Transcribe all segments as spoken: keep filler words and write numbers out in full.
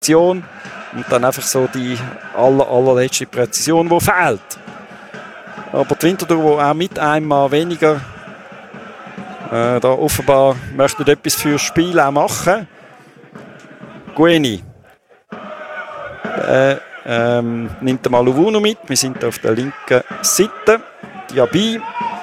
und dann einfach so die aller, allerletzte Präzision, die fehlt. Aber die Winterthur, die auch mit einem Mal weniger äh, da offenbar möchten etwas für das Spiel auch machen. Gueni äh, ähm, nimmt den Maluvuno mit. Wir sind auf der linken Seite. Diaby.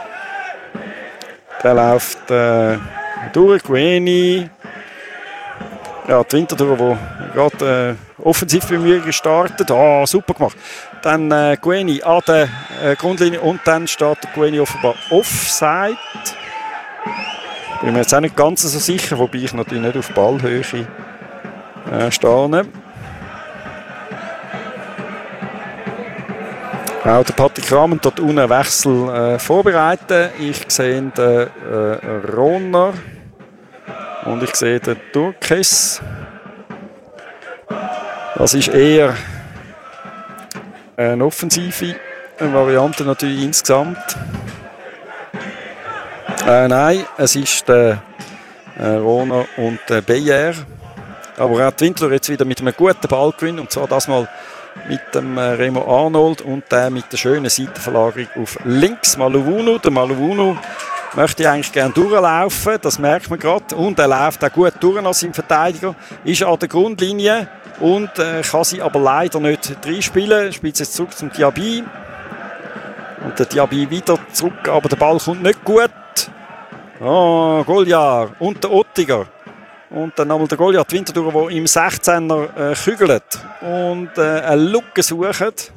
Der läuft äh, durch. Gueni. Ja, die Winterthur, die gerade äh, offensiv bemüht gestartet. Ah, oh, super gemacht. Dann äh, Gueni an der äh, Grundlinie und dann steht der Gueni offenbar offside. Bin mir jetzt auch nicht ganz so sicher, wobei ich natürlich nicht auf Ballhöhe äh, stehe. Auch der Patrick Rahmen dort unten einen Wechsel äh, vorbereiten. Ich sehe den äh, Rohner und ich sehe den Turkes. Das ist eher eine offensive Variante natürlich insgesamt. Äh, nein, es ist der äh, Rohner und der Beyer. Aber auch die Winterthur jetzt wieder mit einem guten Ballgewinn und zwar das mal mit dem äh, Remo Arnold und der mit der schönen Seitenverlagerung auf links. Maluvuno, der Maluvuno möchte eigentlich gerne durchlaufen, das merkt man gerade. Und er läuft auch gut durch als im Verteidiger, ist an der Grundlinie und äh, kann sie aber leider nicht reinspielen. Spielt jetzt zurück zum Diaby. Und der Diaby wieder zurück, aber der Ball kommt nicht gut. Oh, Goljar und der Ottiger. Und dann nochmal der Goljar, die Winterthur, der im sechzehner äh, kügelt und äh, eine Lücke sucht.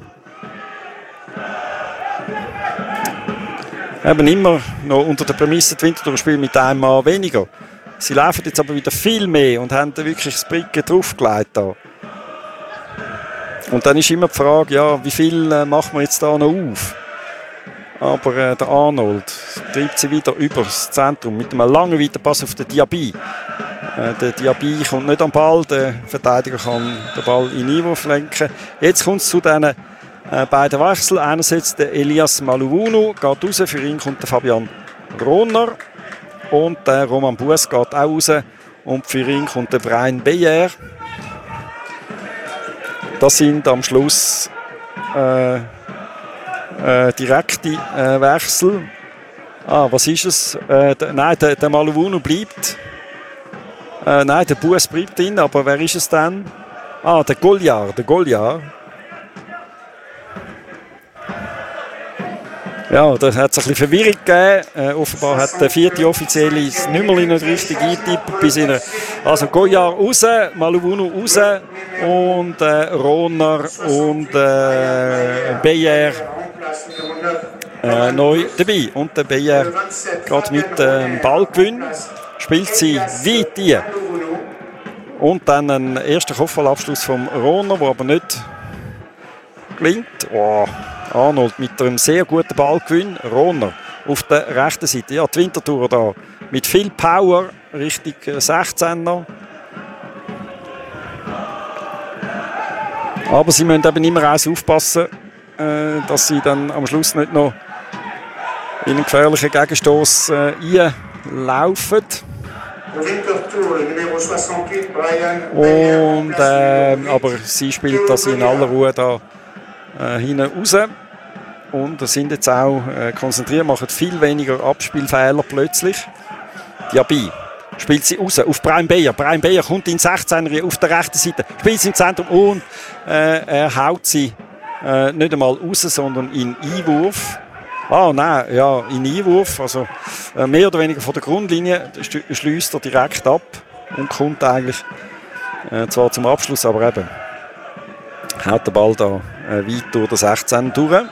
Eben immer noch unter der Prämisse, die Winterthur spielt mit einem Mann weniger. Sie laufen jetzt aber wieder viel mehr und haben wirklich das Bricken draufgelegt. Da. Und dann ist immer die Frage, ja, wie viel äh, machen wir jetzt da noch auf? Aber äh, der Arnold treibt sie wieder über das Zentrum mit einem langen Weiterpass auf den Diaby. Äh, der Diaby kommt nicht am Ball, der Verteidiger kann den Ball in den Einwurf lenken. Jetzt kommt es zu diesen äh, beiden Wechseln. Einerseits der Elias Maluvuno geht raus, für ihn kommt der Fabian Rohner. Und der Roman Buess geht auch raus und für ihn kommt der Brian Beyer. Das sind am Schluss äh, Äh, direkte äh, Wechsel. Ah, was ist es? Äh, der, nein, der, der Maluvuno bleibt. Äh, nein, der Buess bleibt drin, aber wer ist es dann? Ah, der Goljar, der Goljar. Ja, da hat es ein bisschen Verwirrung gegeben. Äh, offenbar hat der vierte Offizielle das Nummerli nicht richtig eingetippt. Bis in also Goljar raus, Maluvuno raus und äh, Rohner und äh, Beyer äh, neu dabei. Und der Beyer gerade mit dem ähm, Ballgewinn spielt sie weit ein. Und dann ein erster Kopfballabschluss vom Rohner, der aber nicht gelingt. Oh, Arnold mit einem sehr guten Ballgewinn. Rohner auf der rechten Seite. Ja, die Winterthur da mit viel Power Richtung sechzehner. Aber sie müssen eben immer eins aufpassen, äh, dass sie dann am Schluss nicht noch in einen gefährlichen Gegenstoß äh, einlaufen. Und, äh, aber sie spielt das in aller Ruhe da äh, hinten raus. Und sind jetzt auch äh, konzentriert, machen viel weniger Abspielfehler plötzlich. Diaby spielt sie raus auf Brian Beyer. Brian Beyer kommt in sechzehner auf der rechten Seite, spielt sie im Zentrum und äh, er haut sie äh, nicht einmal raus, sondern in Einwurf. Ah, nein, ja, in Einwurf, also äh, mehr oder weniger von der Grundlinie schließt er direkt ab und kommt eigentlich äh, zwar zum Abschluss, aber eben haut der Ball da äh, weit durch den sechzehner durch.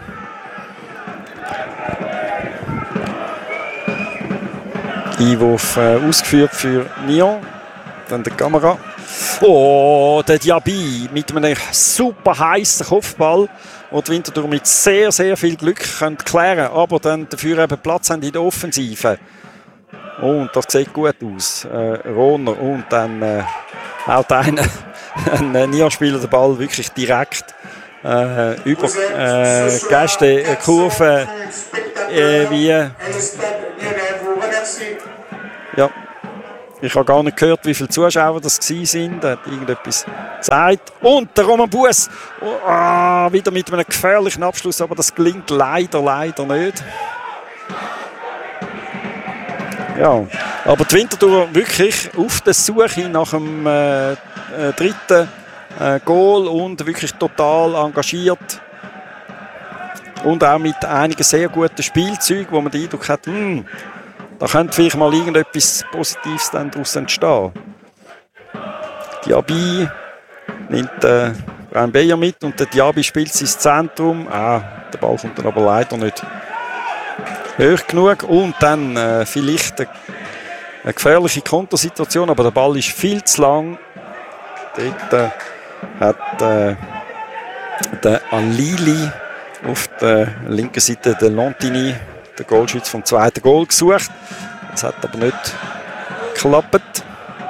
Einwurf äh, ausgeführt für Nyon. Dann der Kamera. Oh, der Diaby mit einem super heißen Kopfball, den die Winterthur mit sehr, sehr viel Glück klären können, aber dann dafür eben Platz haben in der Offensive. Und das sieht gut aus. Äh, Rohner und dann äh, haut einer, ein Nyon-Spieler den Ball wirklich direkt äh, über äh, Gäste Kurve äh, wie ja. Ich habe gar nicht gehört, wie viele Zuschauer das waren. Er hat irgendetwas gesagt. Und der Roman Buess oh, ah, wieder mit einem gefährlichen Abschluss, aber das gelingt leider, leider nicht. Ja, aber die Winterthur wirklich auf der Suche nach dem äh, äh, dritten äh, Goal und wirklich total engagiert. Und auch mit einigen sehr guten Spielzeugen, wo man den Eindruck hat, mh, da könnte vielleicht mal irgendetwas Positives dann daraus entstehen. Diaby nimmt äh, Brian Beyer mit und der Diaby spielt ins Zentrum. Ah, der Ball kommt dann aber leider nicht hoch genug. Und dann äh, vielleicht eine, eine gefährliche Kontersituation, aber der Ball ist viel zu lang. Dort äh, hat äh, der Alili auf der linken Seite der Lontini, der Goalschütze vom zweiten Goal, gesucht. Das hat aber nicht geklappt.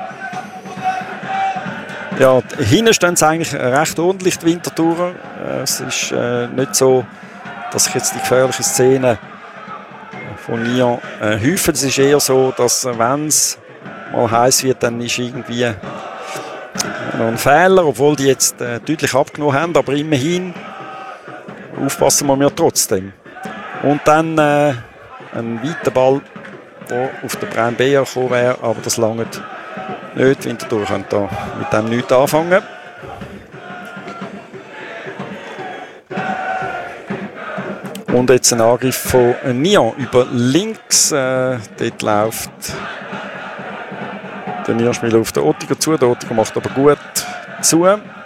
Ja, hinten stehen sie eigentlich recht ordentlich, die Winterthurer. Es ist äh, nicht so, dass sich jetzt die gefährlichen Szenen von Lyon äh, häufen. Es ist eher so, dass wenn es mal heiß wird, dann ist irgendwie äh, noch ein Fehler, obwohl die jetzt äh, deutlich abgenommen haben, aber immerhin aufpassen wir mir trotzdem. Und dann äh, ein weiter Ball, der auf den Brian Beyer gekommen wäre, aber das lange nicht. Die Winterthur können da mit dem nichts anfangen. Und jetzt ein Angriff von Nyon über links. Äh, dort läuft der Nyon-Spieler auf den Ottiger zu. Der Ottiger macht aber gut zu.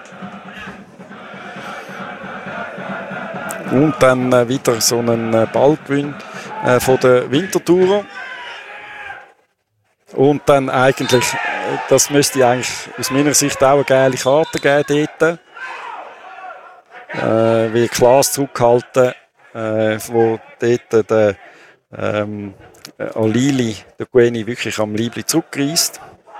Und dann äh, wieder so einen äh, Ballgewinn äh, von der Winterthurer. Und dann eigentlich, das müsste eigentlich aus meiner Sicht auch eine geile Karte geben dort. Äh, wie Klaas zurückhalten, äh, wo dort der ähm, Alili, der Gueni, wirklich am Liebling zurückreist.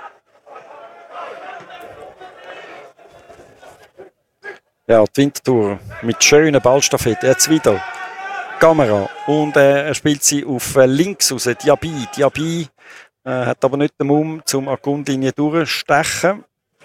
Ja, die Winterthur mit schönen Ballstaffetten. Jetzt wieder Kamera. Und äh, er spielt sie auf äh, links raus. Diaby. Diaby äh, hat aber nicht den Mumm, zum an die Grundlinie durchstechen.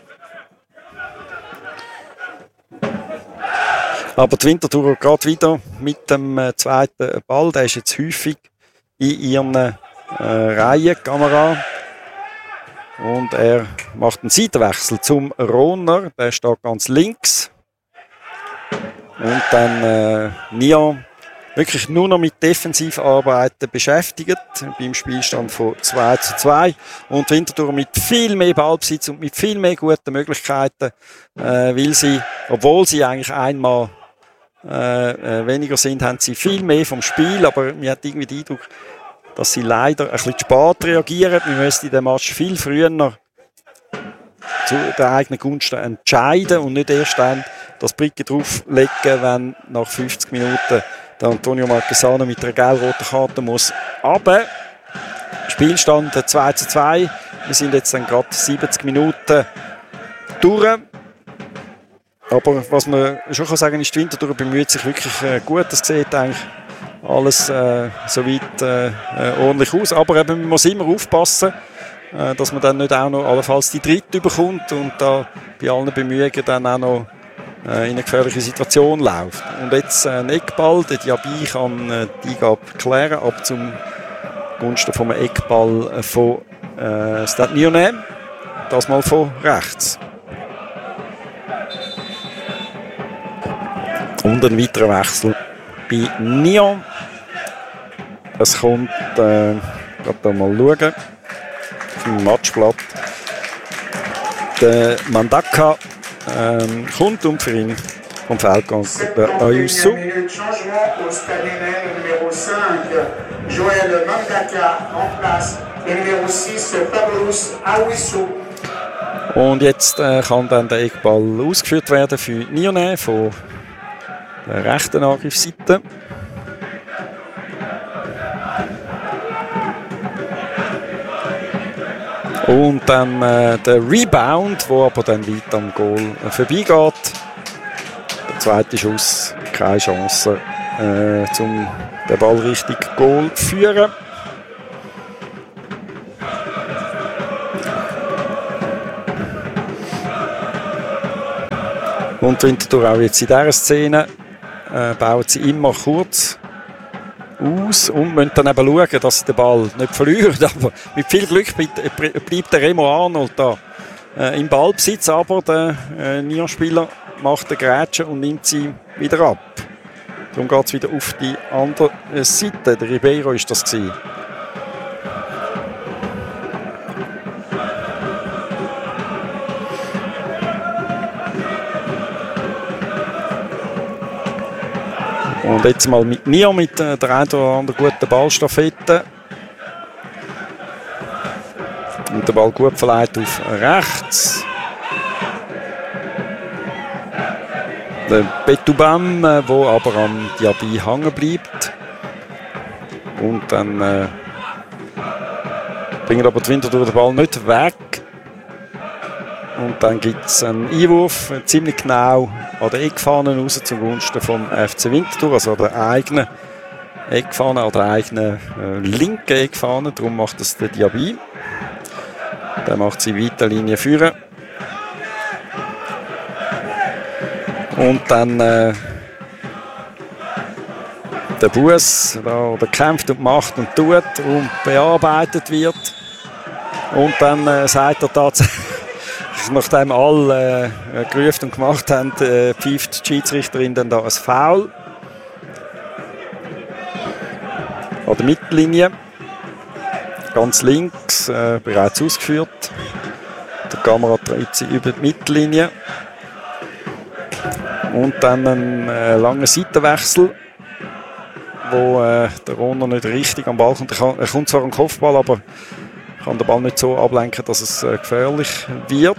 Aber die Winterthur gerade wieder mit dem äh, zweiten Ball. Der ist jetzt häufig in ihren äh, Reihen. Kamera. Und er macht einen Seitenwechsel zum Rohner. Der steht ganz links. Und dann äh, Nyon wirklich nur noch mit Defensivarbeiten beschäftigt, beim Spielstand von zwei zu zwei. Und Winterthur mit viel mehr Ballbesitz und mit viel mehr guten Möglichkeiten, äh, weil sie, obwohl sie eigentlich einmal äh, weniger sind, haben sie viel mehr vom Spiel, aber mir hat irgendwie den Eindruck, dass sie leider ein bisschen zu spät reagieren. Wir müssen den Match viel früher zu der eigenen Gunst entscheiden und nicht erst dann das Bricke drauflegen, wenn nach fünfzig Minuten der Antonio Marquesano mit einer gelb-roten Karte muss. Aber Spielstand zwei zu zwei. Wir sind jetzt dann gerade siebzig Minuten durch. Aber was man schon kann sagen, ist, die Winterthur bemüht sich wirklich äh, gut. Das sieht eigentlich alles äh, soweit äh, ordentlich aus. Aber eben, man muss immer aufpassen, äh, dass man dann nicht auch noch allenfalls die dritte bekommt und da bei allen Bemühungen dann auch noch in eine gefährliche Situation läuft. Und jetzt ein Eckball, der Diaby kann äh, die Eingabe klären, ab zum Gunsten vom Eckball von äh, Stade Lyonnais, das mal von rechts. Und ein weiterer Wechsel bei Nyon. Es kommt, äh, ich da mal schauen, auf dem Matchblatt, der Mandaka Ähm, kommt um für ihn vom Feld gegangen, der Ayuso. Und jetzt äh, kann dann der Eckball ausgeführt werden für Lyonnais von der rechten Angriffsseite. Und dann äh, der Rebound, der aber dann weit am Goal äh, vorbeigeht. Der zweite Schuss, keine Chance, äh, um den Ball richtig Goal zu führen. Und Winterthur auch jetzt in dieser Szene äh, bauen sie immer kurz aus und müssen dann eben schauen, dass sie den Ball nicht verlieren. Aber mit viel Glück bleibt der Remo Arnold da äh, im Ballbesitz, aber der äh, Nyon-Spieler macht den Grätsche und nimmt sie wieder ab. Darum geht es wieder auf die andere Seite. Der Ribeiro ist das gewesen. Und jetzt mal mit Nyon mit äh, der einen oder anderen guten Ballstaffette. Und der Ball gut verleiht auf rechts. Der Betoubam, der äh, aber am Diaby hängen bleibt. Und dann äh, bringen aber die Winterthur den Ball nicht weg. Und dann gibt es einen Einwurf, äh, ziemlich genau an der Eckfahne raus zugunsten vom F C Winterthur, also an der eigenen Eckfahne, an der eigenen äh, linken Eckfahne. Darum macht es der Diaby. Dann macht sie Weiterlinie führen. Und dann äh, der Bus, der, der kämpft und macht und tut und bearbeitet wird. Und dann äh, sagt er tatsächlich, nachdem alle äh, gerufen und gemacht haben, äh, pfeift die Schiedsrichterin dann da ein Foul. An der Mittellinie. Ganz links, äh, bereits ausgeführt. Die Kamera treibt sie über die Mittellinie. Und dann ein äh, langer Seitenwechsel, wo äh, der Rohner nicht richtig am Ball kommt. Er, kann, er kommt zwar am Kopfball, aber kann den Ball nicht so ablenken, dass es äh, gefährlich wird.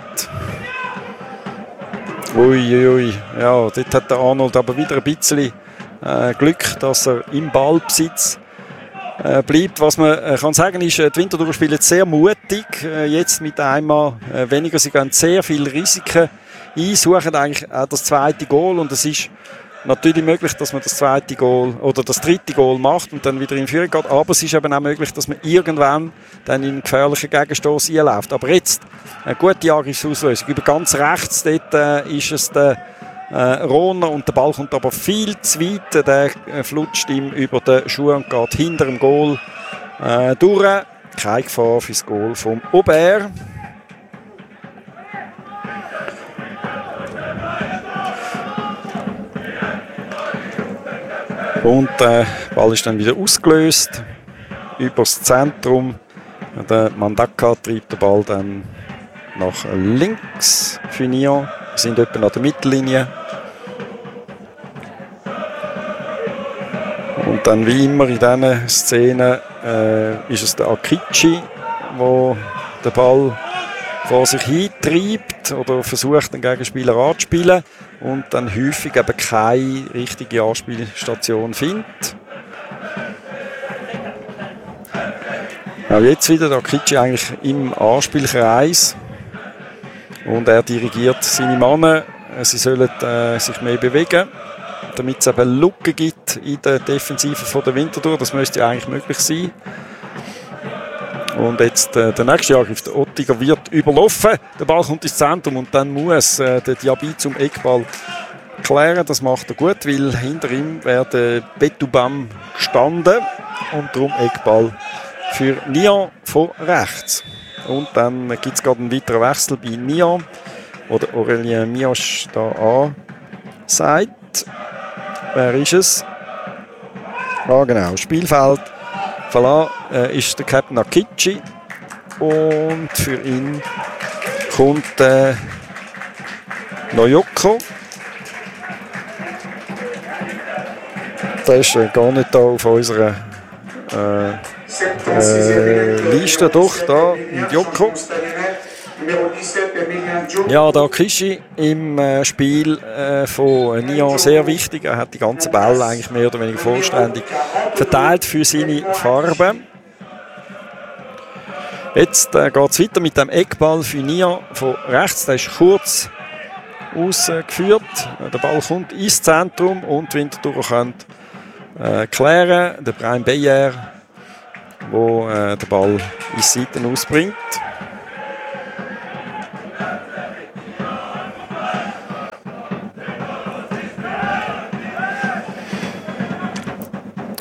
Uiuiui, ui. Ja, dort hat der Arnold aber wieder ein bisschen äh, Glück, dass er im Ballbesitz äh, bleibt. Was man äh, kann sagen ist, die Winterthur spielt sehr mutig, äh, jetzt mit einmal äh, weniger. Sie gehen sehr viele Risiken ein, suchen eigentlich auch das zweite Goal und es ist natürlich möglich, dass man das zweite Goal oder das dritte Goal macht und dann wieder in Führung geht, aber es ist eben auch möglich, dass man irgendwann dann in einen gefährlichen Gegenstoß einläuft. Aber jetzt eine gute Angriffsauslösung. Über ganz rechts dort äh, ist es der äh, Rohner und der Ball kommt aber viel zu weit. Der äh, flutscht ihm über den Schuh und geht hinter dem Goal äh, durch. Keine Gefahr fürs Goal vom Aubert. Und der Ball ist dann wieder ausgelöst übers Zentrum. Der Mandaka treibt den Ball dann nach links für Nyon. Wir sind etwa an der Mittellinie. Und dann wie immer in diesen Szenen äh, ist es der Akici, der den Ball vor sich hintreibt oder versucht, den Gegenspieler anzuspielen und dann häufig eben keine richtige Anspielstation findet. Auch jetzt wieder der Akici eigentlich im Anspielkreis und er dirigiert seine Männer, sie sollen äh, sich mehr bewegen, damit es eben Lücken gibt in der Defensive von der Winterthur. Das müsste eigentlich möglich sein. Und jetzt äh, der nächste Angriff, der Ottiger wird überlaufen. Der Ball kommt ins Zentrum und dann muss äh, der Diaby zum Eckball klären. Das macht er gut, weil hinter ihm wäre der Betoubam gestanden. Und darum Eckball für Nyon von rechts. Und dann gibt es gerade einen weiteren Wechsel bei Nyon, wo der Aurélien Mioche da ansagt. Wer ist es? Ah genau, Spielfeld. Voilà, äh, ist der Captain Akici und für ihn kommt äh, Noyoko. Der ist äh, gar nicht da auf unserer äh, äh, Liste, doch da, Noyoko. Ja, der Akici im äh, Spiel äh, von Nyon sehr wichtig. Er hat die ganze Bälle eigentlich mehr oder weniger vollständig verteilt für seine Farben. Jetzt äh, geht es weiter mit dem Eckball für Nyon von rechts. Der ist kurz ausgeführt. Der Ball kommt ins Zentrum und die Winterthur kann äh, klären. Der Brian Beyer, der äh, den Ball ins Seiten ausbringt.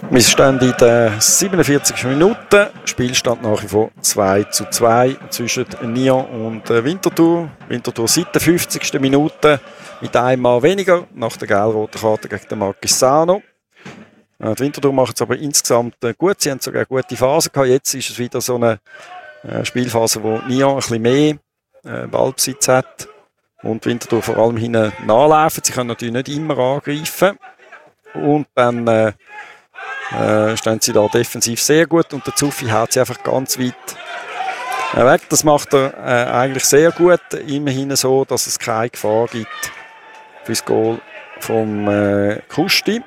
Wir stehen in der siebenundvierzigsten Minute. Spielstand nach wie vor zwei zu zwei zwischen Nyon und Winterthur. Winterthur seit der fünfzigsten Minute mit einem Mann weniger nach der gelb-roten Karte gegen den Marquisano. Die Winterthur macht es aber insgesamt gut. Sie haben sogar eine gute Phase gehabt. Jetzt ist es wieder so eine Spielphase, wo Nyon ein bisschen mehr Ballbesitz hat und Winterthur vor allem hinten nachlaufen. Sie können natürlich nicht immer angreifen. Und dann äh, äh, stehen sie da defensiv sehr gut und der Zuffi haut sie einfach ganz weit äh, weg. Das macht er äh, eigentlich sehr gut. Immerhin so, dass es keine Gefahr gibt für das Goal vom äh, Kusti.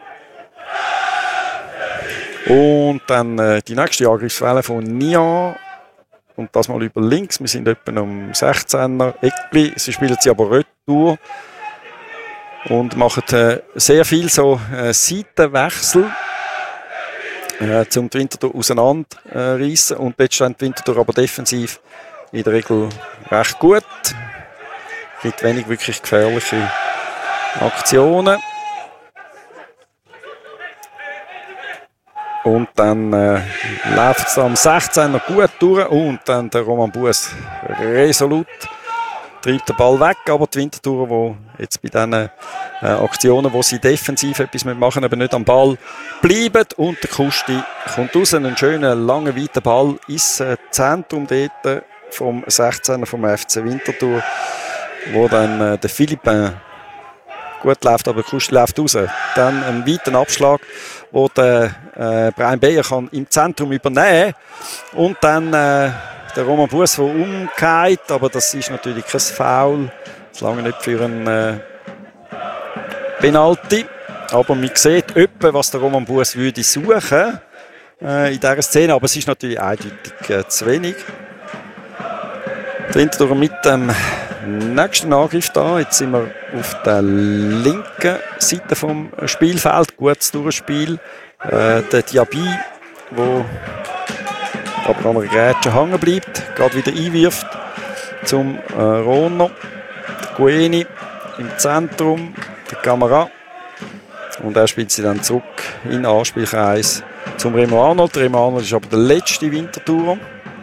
Und dann äh, die nächste Angriffswelle von Nyon. Und das mal über links. Wir sind etwa um sechzehner Eckli. Sie spielen sie aber Retour. Und machen äh, sehr viel so äh, Seitenwechsel, äh, um die Winterthur auseinanderreißen. Äh, und dort steht die Winterthur aber defensiv in der Regel recht gut. Es gibt wenig wirklich gefährliche Aktionen. Und dann äh, läuft es am sechzehner gut durch und dann der Roman Buess resolut treibt den Ball weg, aber die Winterthur, die jetzt bei diesen äh, Aktionen, wo sie defensiv etwas machen, aber nicht am Ball bleiben und der Kusti kommt raus, einen schönen, langen, weiten Ball ins äh, Zentrum dort vom sechzehner vom F C Winterthur, wo dann äh, der Philippin gut läuft, aber der Kusti läuft raus. Dann einen weiten Abschlag, wo der äh, Brian Beyer kann im Zentrum übernehmen und dann äh, der Roman Buess, der umgeht, aber das ist natürlich kein Foul. Das lange nicht für einen äh, Penalty. Aber man sieht etwa, was der Roman Buess würde suchen äh, in dieser Szene. Aber es ist natürlich eindeutig äh, zu wenig. Die Winterthur mit dem nächsten Angriff da. Jetzt sind wir auf der linken Seite vom Spielfeld. Gutes Durchspiel. Äh, der Diaby, der aber an einer Grätsche hängen bleibt, gerade wieder einwirft zum äh, Rono. Der Gueni im Zentrum, der Camara. Und er spielt sie dann zurück in den Anspielkreis zum Remo Arnold. Remo Arnold ist aber der letzte Winterthurer.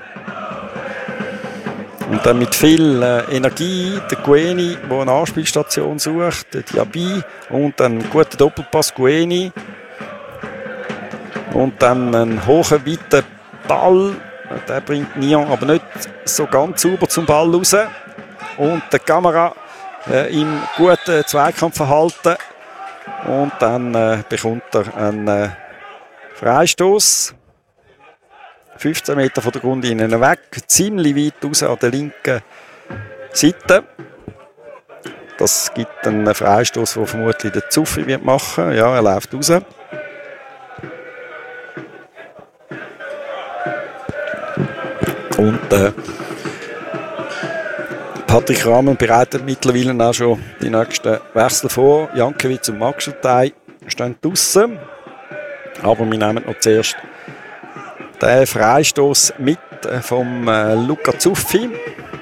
Und dann mit viel äh, Energie der Gueni, der eine Anspielstation sucht, der Diaby. Und dann ein guter Doppelpass Gueni. Und dann ein hoher, weiter Ball, der bringt Nyon aber nicht so ganz sauber zum Ball raus. Und der Kamera äh, im guten Zweikampfverhalten. Und dann äh, bekommt er einen äh, Freistoß. fünfzehn Meter von der Grundlinie weg, ziemlich weit raus an der linken Seite. Das gibt einen Freistoß, den vermutlich der Zuffi wird machen. Ja, er läuft raus. Und äh, Patrick Rahmen bereitet mittlerweile auch schon die nächsten Wechsel vor. Jankiewicz und Maxutay stehen draussen. Aber wir nehmen noch zuerst den Freistoß mit äh, vom äh, Luca Zuffi.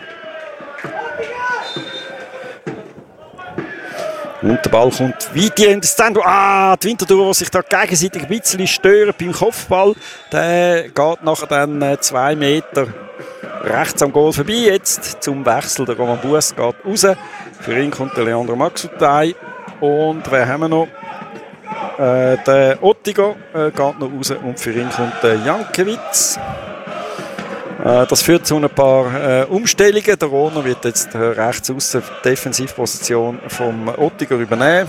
Und der Ball kommt weit in das Zentrum. Ah, die Winterthur, die sich da gegenseitig ein bisschen stören beim Kopfball. Der geht nachher dann äh, zwei Meter rechts am Goal vorbei. Jetzt zum Wechsel. Der Roman Buess geht raus. Für ihn kommt der Leandro Maxutay. Und wer haben wir noch? Äh, der Ottigo äh, geht noch raus. Und für ihn kommt der Jankiewicz. Äh, das führt zu ein paar äh, Umstellungen. Der Rohner wird jetzt äh, rechts außen die Defensivposition vom Ottigo übernehmen.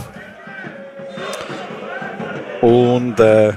Und äh,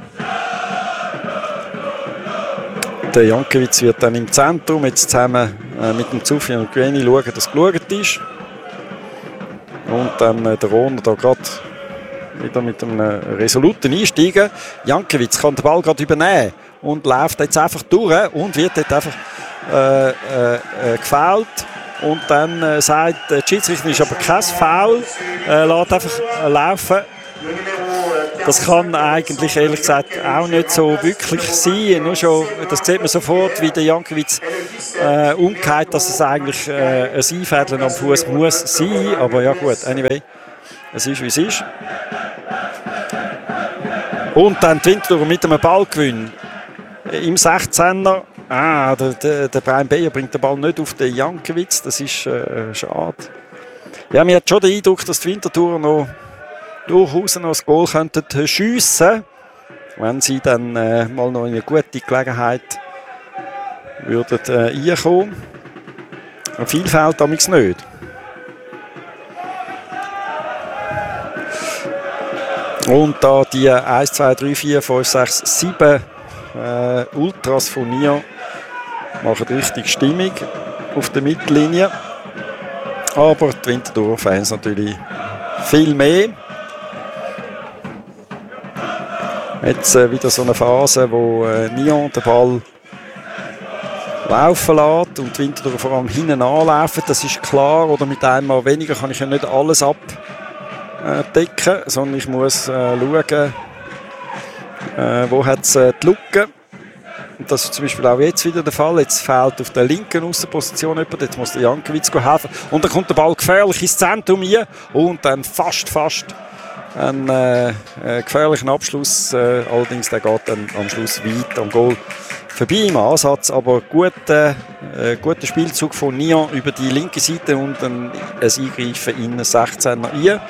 der Jankiewicz wird dann im Zentrum jetzt zusammen äh, mit dem Zuffi und Gueni schauen, dass es geschaut ist. Und dann äh, der Rohner da gerade wieder mit einem resoluten Einsteigen. Jankiewicz kann den Ball gerade übernehmen und läuft jetzt einfach durch und wird dort einfach äh, äh, gefoult. Und dann äh, sagt der Schiedsrichter, ist aber kein Foul, äh, lässt einfach äh, laufen. Das kann eigentlich ehrlich gesagt auch nicht so wirklich sein. Nur schon, das sieht man sofort, wie der Jankiewicz äh, umgeht, dass es eigentlich äh, ein Einfädeln am Fuß muss sein. Aber ja gut, anyway, es ist wie es ist. Und dann die Winterthur mit einem Ballgewinn im sechzehner. Ah, der, der, der Brian Beyer bringt den Ball nicht auf den Jankiewicz. Das ist äh, schade. Ja, mir hat schon den Eindruck, dass die Winterthur noch durchaus noch das Goal könnten schiessen, wenn sie dann äh, mal noch in eine gute Gelegenheit würden äh, reinkommen. Viel fehlt damals nicht. Und da die eins, zwei, drei, vier, fünf, sechs, sieben äh, Ultras von Nyon machen richtig Stimmung auf der Mittellinie. Aber die Winterthur-Fans natürlich viel mehr. Jetzt äh, wieder so eine Phase, wo äh, Nyon den Ball laufen lässt und die Winterthur vor allem hinten anlaufen. Das ist klar. Oder mit einmal weniger kann ich ja nicht alles abdecken, sondern ich muss äh, schauen, äh, wo hat es äh, die Lücke. Und das ist zum Beispiel auch jetzt wieder der Fall. Jetzt fehlt auf der linken Aussenposition jemand. Jetzt muss der Jankiewicz helfen. Und dann kommt der Ball gefährlich ins Zentrum rein. Und dann fast, fast ein äh, gefährlichen Abschluss. Äh, allerdings der geht dann am Schluss weit am Goal vorbei im Ansatz. Aber guter, äh, guter Spielzug von Nyon über die linke Seite und ein, ein Eingreifen in den sechzehner rein.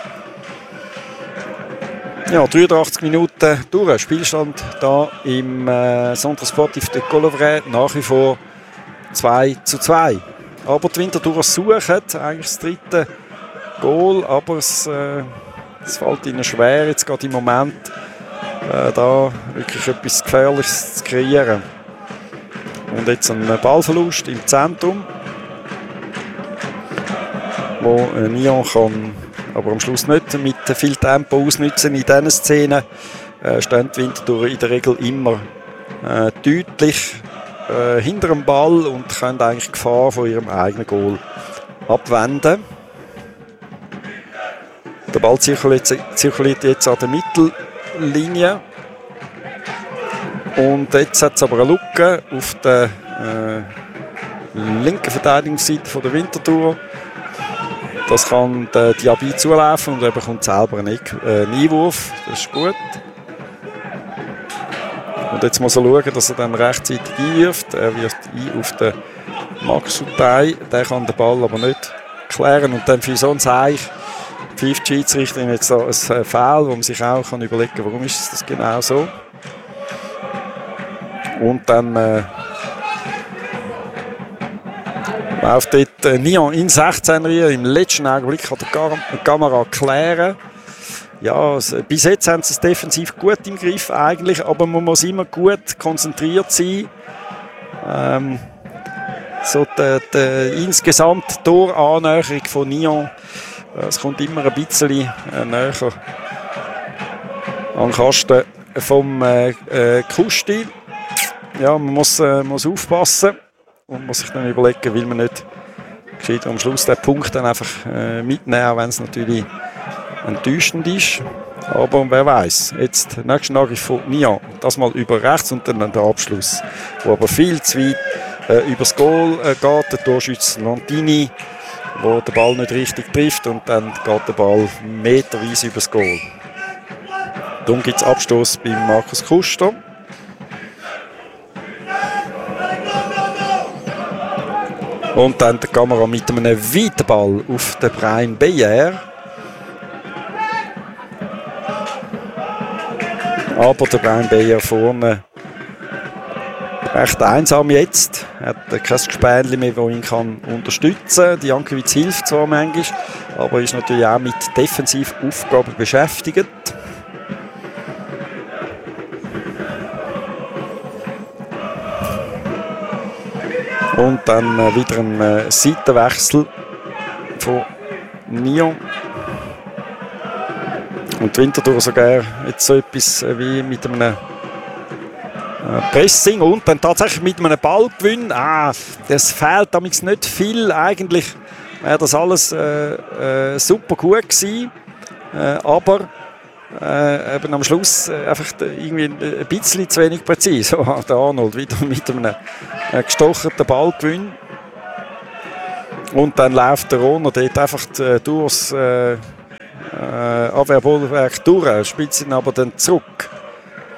Ja, dreiundachtzig Minuten durch. Spielstand da im äh, Centre Sportif de Collovray nach wie vor zwei zu zwei. Aber die Winterthur suchen eigentlich das dritte Goal, aber es, äh, es fällt ihnen schwer, jetzt gerade im Moment äh, da wirklich etwas Gefährliches zu kreieren. Und jetzt ein Ballverlust im Zentrum, wo äh, Nyon kann aber am Schluss nicht mit viel Tempo ausnutzen. In diesen Szenen äh, stehen die Winterthur in der Regel immer äh, deutlich äh, hinter dem Ball und können eigentlich die Gefahr von ihrem eigenen Goal abwenden. Der Ball zirkuliert, zirkuliert jetzt an der Mittellinie. Und jetzt hat es aber eine Lücke auf der äh, linken Verteidigungsseite von der Winterthur. Das kann der Diaby zulaufen und er bekommt selber einen, äh, einen Einwurf. Das ist gut. Und jetzt muss er schauen, dass er dann rechtzeitig einwirft. Er wirft ein auf den Max Soutai. Der kann den Ball aber nicht klären. Und dann für so ein Zeichen pfeift die Schiedsrichterin jetzt ein Foul, wo man sich auch kann überlegen kann, warum ist das genau so. Und dann äh, läuft dort äh, Nyon in sechzehner rein. Im letzten Augenblick kann der Kamera klären. Ja, also, bis jetzt haben sie es defensiv gut im Griff eigentlich, aber man muss immer gut konzentriert sein. Ähm, so die, die insgesamt Torannäherung von Nyon, äh, es kommt immer ein bisschen äh, näher an den Kasten vom äh, äh, Kusti. Ja, man muss, äh, muss aufpassen und muss sich dann überlegen, will man nicht am Schluss den Punkt dann einfach äh, mitnehmen, auch wenn es natürlich enttäuschend ist. Aber wer weiß, jetzt der nächste Angriff von Nyon, das mal über rechts und dann der Abschluss, wo aber viel zu weit äh, übers Goal äh, geht. Der Torschütze Lantini, wo der Ball nicht richtig trifft und dann geht der Ball meterweise übers Goal. Darum gibt es Abstoß bei Markus Kuster. Und dann die Kamera mit einem weiten Ball auf den Brian Beyer. Aber der Brian Beyer vorne recht einsam jetzt. Er hat kein Gespänchen mehr, das ihn kann unterstützen kann. Die Jankiewicz hilft zwar manchmal, aber ist natürlich auch mit Defensivaufgaben beschäftigt. Und dann äh, wieder ein äh, Seitenwechsel von Nyon. Und die Winterthur sogar jetzt so etwas äh, wie mit einem äh, Pressing und dann tatsächlich mit einem Ballgewinn. Ah, das fehlt damals nicht viel. Eigentlich wäre das alles äh, äh, super gut gewesen. Äh, aber äh, eben am Schluss äh, einfach irgendwie ein bisschen zu wenig präzise. So, der Arnold wieder mit einem äh, gestocherten Ballgewinn. Und dann läuft der Rohner dort einfach äh, durchs äh, äh, Abwehrbollwerk durch, spielt ihn aber dann zurück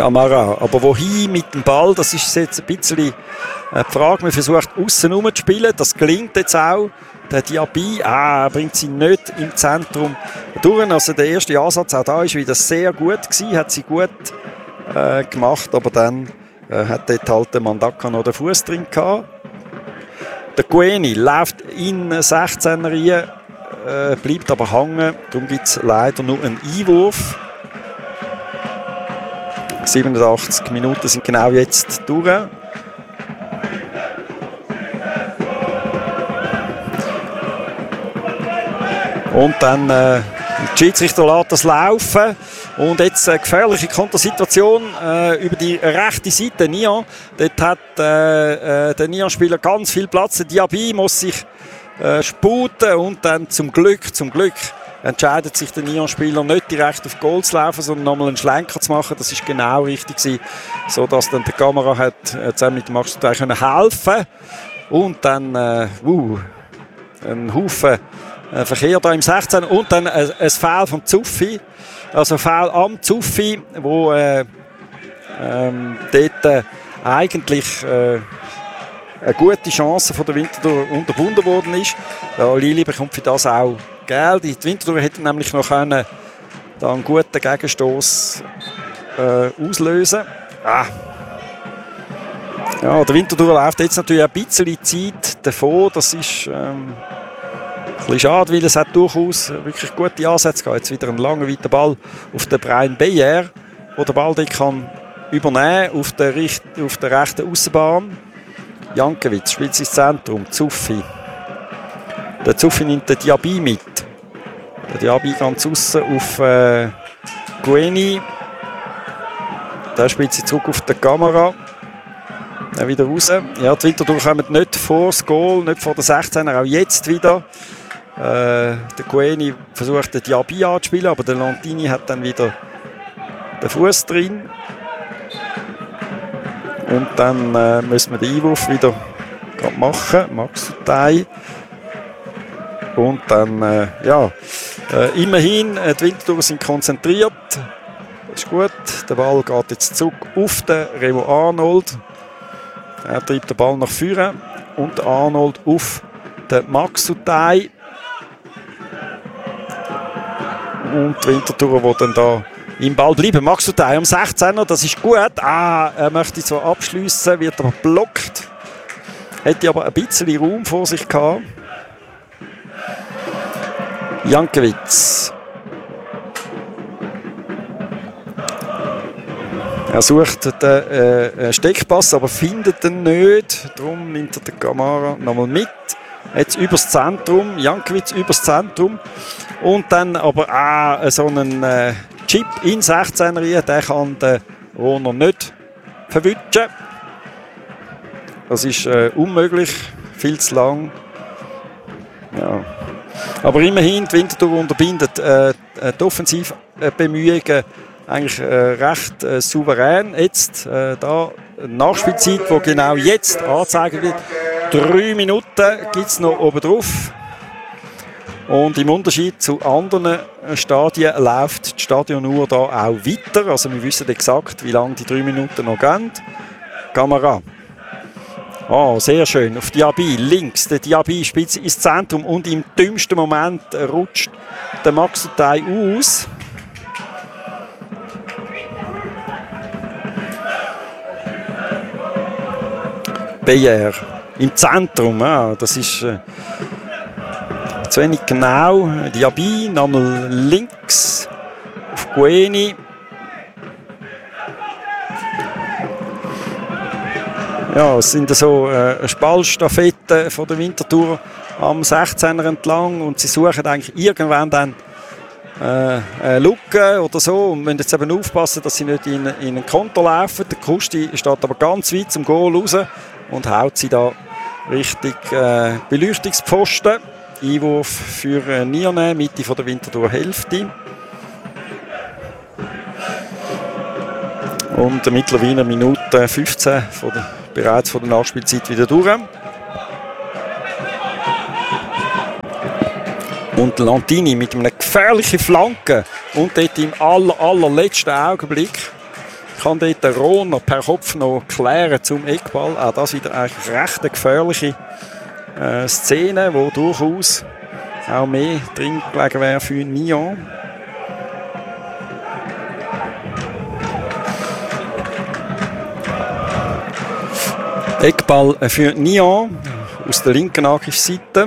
Camara. Aber wohin mit dem Ball, das ist jetzt ein bisschen die Frage. Man versucht aussen herum zu spielen, das gelingt jetzt auch. Der Diaby ah, bringt sie nicht im Zentrum durch. Also der erste Ansatz auch da war wieder sehr gut gewesen, hat sie gut äh, gemacht, aber dann äh, hat dort halt der Mandaka noch den Fuß drin gehabt. Der Gueni läuft in sechzehner rein, äh, bleibt aber hängen, darum gibt es leider nur einen Einwurf. siebenundachtzig Minuten sind genau jetzt durch. Und dann äh, die Schiedsrichter lässt das laufen. Und jetzt eine gefährliche Kontersituation äh, über die rechte Seite. Nian, dort hat äh, äh, der Nian-Spieler ganz viel Platz. Der Diaby muss sich äh, sputen und dann zum Glück, zum Glück entscheidet sich der Nian-Spieler nicht direkt auf Goal zu laufen, sondern nochmal einen Schlenker zu machen. Das ist genau richtig gewesen, sodass dann der Kamera hat äh, zusammen mit dem Max Sutai können helfen. Und dann äh, uh, ein Haufen äh, Verkehr da im sechzehn und dann ein, ein Foul vom Zuffi. Also Foul am Zuffi, wo äh, ähm, dort äh, eigentlich äh, eine gute Chance von der Winterthur unterbunden worden ist. Ja, Lili bekommt für das auch Geld. Die Winterthur hätte nämlich noch können, da einen guten Gegenstoß äh, auslösen. Ah. Ja, der Winterthur läuft jetzt natürlich ein bisschen Zeit davon. Das ist ähm, ein bisschen schade, weil es hat durchaus wirklich gute Ansätze gehabt. Jetzt wieder ein langer, weiter Ball auf den Brian Beyer, der den Ball kann übernehmen auf der, auf der rechten Aussenbahn. Jankiewicz spielt ins Zentrum, Zuffi. Der Zuffi nimmt den Diaby mit. Der Diaby ganz aussen auf äh, Gueni. Der spielt sie zurück auf die Kamera. Dann wieder raus. Ja, die Winterthur kommen nicht vor das Goal, nicht vor der sechzehner, auch jetzt wieder. Äh, der Gueni versucht den Diaby anzuspielen, aber der Lantini hat dann wieder den Fuß drin. Und dann äh, müssen wir den Einwurf wieder machen. Max Sutai. Und dann, äh, ja, äh, immerhin, äh, die Winterthur sind konzentriert. Das ist gut. Der Ball geht jetzt zurück auf den Remo Arnold. Er treibt den Ball nach vorne. Und Arnold auf den Max Sutai. Und die Winterthur, die dann da im Ball bleiben. Max Sutai am sechzehner, das ist gut. Ah, er möchte zwar abschliessen, wird aber blockt. Hätte aber ein bisschen Raum vor sich gehabt. Jankiewicz. Er sucht den äh, Steckpass, aber findet ihn nicht. Darum nimmt er die Kamera nochmal mit. Jetzt übers Zentrum. Jankiewicz übers Zentrum. Und dann aber auch so einen äh, Chip in sechzehner, der kann den Rohner nicht verwutschen. Das ist äh, unmöglich, viel zu lang. Ja. Aber immerhin, die Winterthur unterbindet äh, die Offensivbemühungen eigentlich äh, recht äh, souverän. Jetzt äh, da eine Nachspielzeit, die genau jetzt angezeigt wird. Drei Minuten gibt es noch oben drauf. Und im Unterschied zu anderen Stadien läuft die Stadionuhr da auch weiter. Also wir wissen exakt, wie lange die drei Minuten noch gehen. Kamera. Oh, sehr schön. Auf Diaby links. Der Diaby spitzt ins Zentrum und im dümmsten Moment rutscht der Max Sutai aus. Beyer im Zentrum. Ja, das ist äh, zu wenig genau. Diaby nochmal links auf Gueni. Ja, es sind so äh, Spaltstaffetten von der Winterthur am sechzehner entlang und sie suchen eigentlich irgendwann dann äh, eine Lücke oder so und müssen jetzt eben aufpassen, dass sie nicht in, in ein Konto laufen. Der Kusti steht aber ganz weit zum Goal raus und haut sie da richtig äh, Beleuchtungspfosten. Einwurf für äh, Nierne, Mitte von der Winterthur Hälfte. Und mittlerweile Minute fünfzehn von der, bereits von der Nachspielzeit wieder durch. Und Lantini mit einer gefährlichen Flanke und dort im aller, allerletzten Augenblick kann dort der Rohner per Kopf noch klären zum Eckball. Auch das wieder eine recht gefährliche äh, Szene, wo durchaus auch mehr drin gelegen wäre für Nyon. Eckball für Nyon aus der linken Angriffsseite.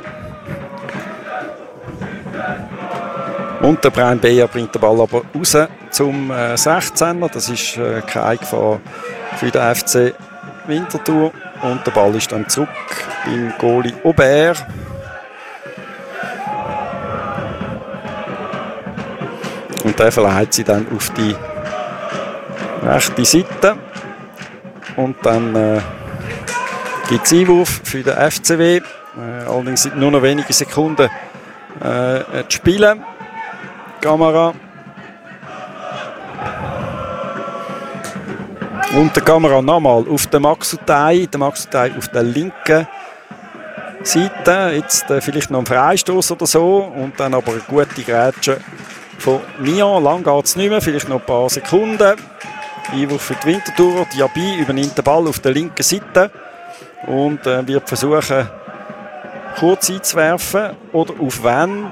Und der Brian Beyer bringt den Ball aber raus zum äh, sechzehner. Das ist äh, keine Gefahr für den F C Winterthur. Und der Ball ist dann zurück beim Goalie Aubert. Und der verleiht sie dann auf die rechte Seite. Und dann äh, gibt es Einwurf für den F C W. Äh, allerdings sind nur noch wenige Sekunden äh, zu spielen. Kamera. Und der Kamera nochmal auf den Maxutei. Der Maxutei auf der linken Seite. Jetzt äh, vielleicht noch ein Freistoß oder so. Und dann aber eine gute Grätsche von Nyon. Lang geht es nicht mehr, vielleicht noch ein paar Sekunden. Einwurf für die Winterthur. Diaby übernimmt den Ball auf der linken Seite und äh, wird versuchen, kurz einzuwerfen. Oder auf wen?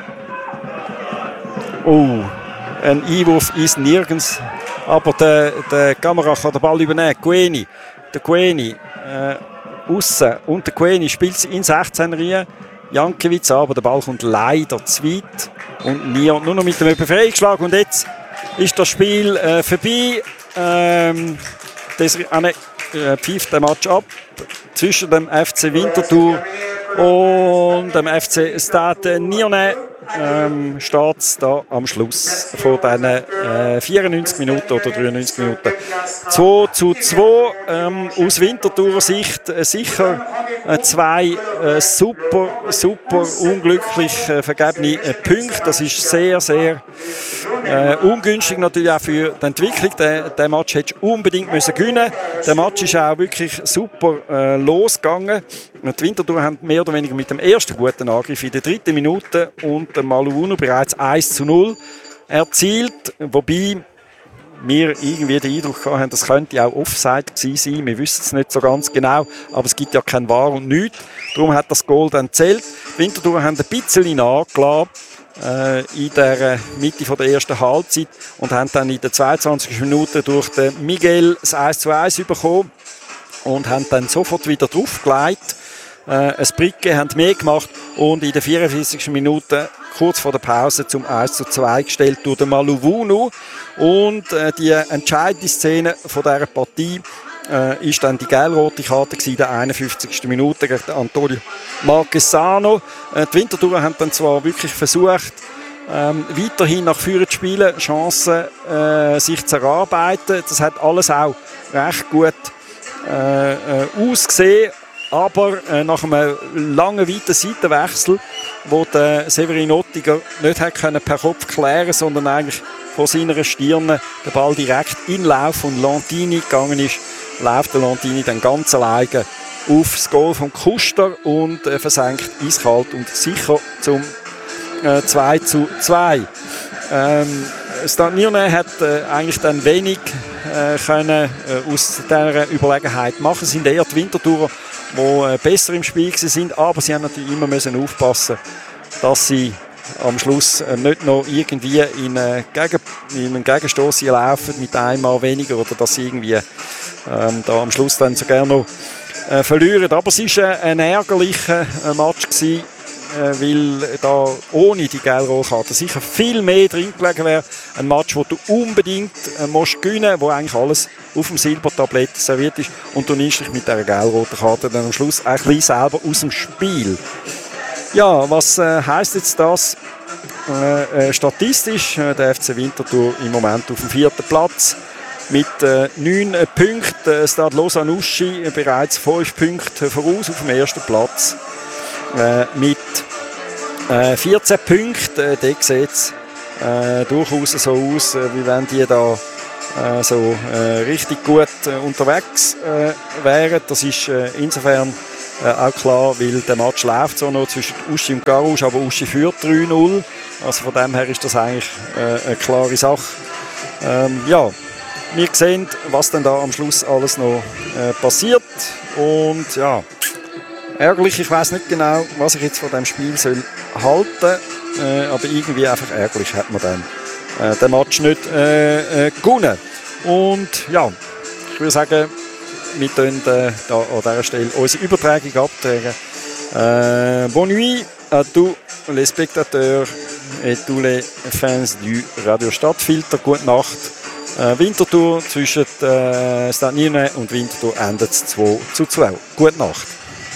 Oh, ein Einwurf ist nirgends. Aber der, der Kamera kann den Ball übernehmen. Gueni. Der Gueni äh, aussen. Und der Gueni spielt sie in sechzehner rein. Jankiewicz, aber der Ball kommt leider zu weit. Und Nyon nur noch mit dem Befreiungsschlag. Und jetzt ist das Spiel äh, vorbei. Ähm, das äh, pfeift der Match ab zwischen dem F C Winterthur und dem F C Stade Lyonnais. Ähm, steht es da am Schluss von diesen äh, vierundneunzig Minuten oder dreiundneunzig Minuten zwei zu zwei. Ähm, aus Winterthurer Sicht äh, sicher äh, zwei äh, super, super unglücklich äh, vergebene äh, Punkte. Das ist sehr, sehr äh, ungünstig natürlich auch für die Entwicklung. Der, der Match hätte unbedingt müssen gewinnen. Der Match ist auch wirklich super äh, losgegangen. Die Winterthur haben mehr oder weniger mit dem ersten guten Angriff in der dritten Minute und der Maluvuno bereits eins zu null erzielt. Wobei wir irgendwie den Eindruck haben, das könnte auch Offside gewesen sein. Wir wissen es nicht so ganz genau, aber es gibt ja kein Wahr und nichts. Darum hat das Goal dann zählt. Die Winterthur haben ein bisschen nachgelassen äh, in der Mitte von der ersten Halbzeit und haben dann in der zweiundzwanzigsten Minute durch den Miguel das eins zu eins bekommen und haben dann sofort wieder draufgelegt. Äh, ein Bricke haben mehr gemacht und in der vierundvierzigsten Minute kurz vor der Pause zum eins zu zwei gestellt durch den Maluvuno. Und äh, die entscheidende Szene von dieser Partie äh, ist dann die gelb-rote Karte in der einundfünfzigsten Minute gegen Antonio Marquesano. Äh, die Winterthur haben dann zwar wirklich versucht, ähm, weiterhin nach vorne zu spielen, Chancen äh, sich zu erarbeiten. Das hat alles auch recht gut äh, äh, ausgesehen. Aber äh, nach einem langen, weiten Seitenwechsel, wo der Severin Ottiger nicht hat können per Kopf klären, sondern eigentlich von seiner Stirn der Ball direkt in den Lauf von Lantini gegangen ist, läuft der Lantini dann ganz alleine auf das Goal von Kuster und äh, versenkt eiskalt und sicher zum äh, zwei zu zwei. Ähm, Stade Lyonnais hat äh, eigentlich dann wenig äh, können, äh, aus dieser Überlegenheit machen. Es sind eher die Winterthurer, die äh, besser im Spiel sind, aber sie haben natürlich immer müssen aufpassen, dass sie am Schluss äh, nicht noch irgendwie in, äh, Gegen, in einen Gegenstoss laufen mit einem Mal weniger oder dass sie irgendwie ähm, da am Schluss dann sogar noch äh, verlieren. Aber es war äh, ein ärgerlicher äh, Match gewesen, äh, weil da ohne die gelbe Karte sicher viel mehr drin gelegen wäre. Ein Match, wo du unbedingt äh, musst gewinnen, wo eigentlich alles auf dem Silbertablett serviert ist und du nimmst dich mit dieser gelb-roten Karte dann am Schluss ein bisschen selber aus dem Spiel. Ja, was äh, heisst jetzt das äh, äh, statistisch? Äh, der F C Winterthur im Moment auf dem vierten Platz mit äh, neun äh, Punkten. Äh, Stade Lausanne-Uschi äh, bereits fünf Punkte voraus auf dem ersten Platz äh, mit äh, vierzehn Punkten. Äh, da sieht es äh, durchaus so aus, äh, wie wenn die da äh, so äh, richtig gut äh, unterwegs äh, wären. Das ist äh, insofern Äh, auch klar, weil der Match läuft so noch zwischen Uschi und Garous, aber Uschi führt drei null. Also von dem her ist das eigentlich äh, eine klare Sache. Ähm, ja, wir sehen, was denn da am Schluss alles noch äh, passiert. Und ja, ärgerlich, ich weiß nicht genau, was ich jetzt von dem Spiel soll halten, äh, aber irgendwie einfach ärgerlich hat man dann äh, den Match nicht äh, äh, gewonnen. Und ja, ich würde sagen, wir tun äh, da an dieser Stelle unsere Übertragung abtragen. Euh, bonne nuit à tous les spectateurs et tous les fans du Radio Stadtfilter. Gute Nacht. Äh, Winterthur zwischen äh, Stade Nyonnais und Winterthur endet zwei zu zwei. Gute Nacht.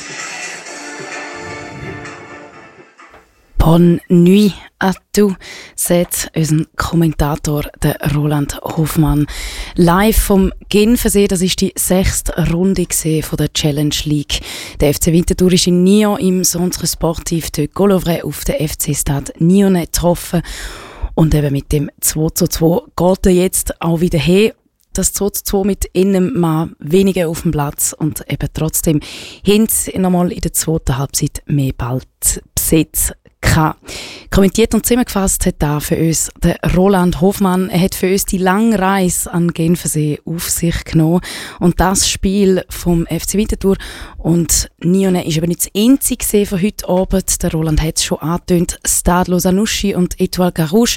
Bonne nuit à tous, sagt unser Kommentator, der Roland Hofmann. Live vom Genfersee, das ist die sechste Runde von der Challenge League. Der F C Winterthur ist in Nyon im Centre Sportif de Gollovret auf den F C Stade Nyonnais getroffen. Und eben mit dem zwei zu zwei geht er jetzt auch wieder her. Das zwei zu zwei mit einem Mann weniger auf dem Platz und eben trotzdem haben sie nochmal in der zweiten Halbzeit mehr Ballbesitz gehabt. Kommentiert und zusammengefasst hat da für uns der Roland Hofmann. Er hat für uns die lange Reise an Genfersee auf sich genommen und das Spiel vom F C Winterthur. Und Nyonnais ist aber nicht das einzige von heute Abend. Der Roland hat es schon angetönt. Stade Lausanne-Uschi und Étoile Carouge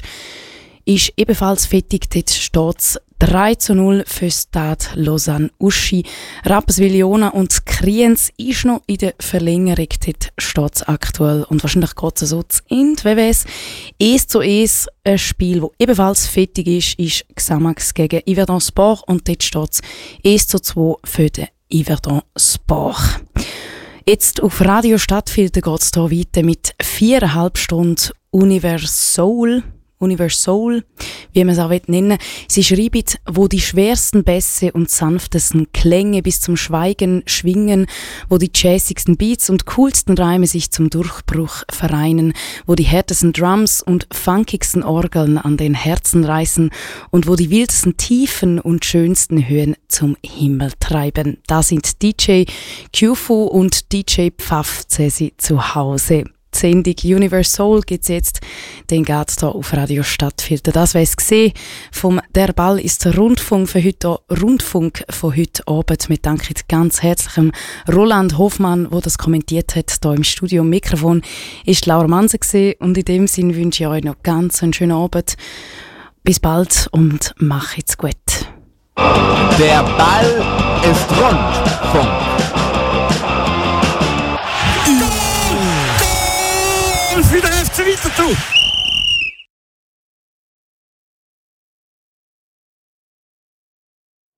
ist ebenfalls fertig. Dort steht es drei zu null für Stade Lausanne-Uschi. Rapperswil-Jona und Kriens ist noch in der Verlängerung. Dort steht es aktuell. Und wahrscheinlich geht es so zu Ende. W W S eins zu eins, ein Spiel, das ebenfalls fertig ist, ist Xamax gegen Yverdon Sport. Und dort steht es eins zu zwei für den Yverdon Sport. Jetzt auf Radio Stadtfilter geht es hier weiter mit viereinhalb Stunden Universal. Universal, wie man es auch nennen will. Sie schreiben, wo die schwersten Bässe und sanftesten Klänge bis zum Schweigen schwingen, wo die jazzigsten Beats und coolsten Reime sich zum Durchbruch vereinen, wo die härtesten Drums und funkigsten Orgeln an den Herzen reißen und wo die wildesten Tiefen und schönsten Höhen zum Himmel treiben. Da sind D J Q-Fu und D J Pfaff Cesi zu Hause. Die Sendung Universal gibt es jetzt, den geht es hier auf Radio Stadtfilter. Das wär's gesehen vom Der Ball ist der Rundfunk für heute, Rundfunk von heute Abend. Wir danken ganz herzlich dem Roland Hofmann, der das kommentiert hat. Hier im Studio am Mikrofon ist Laura Manse gewesen. Und in dem Sinne wünsche ich euch noch ganz einen schönen Abend. Bis bald und macht's gut. Der Ball ist Rundfunk. Für den F C Winterthur.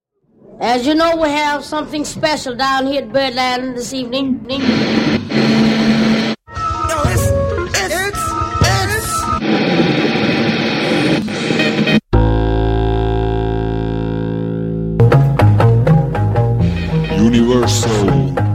As you know, we have something special down here at Birdland this evening.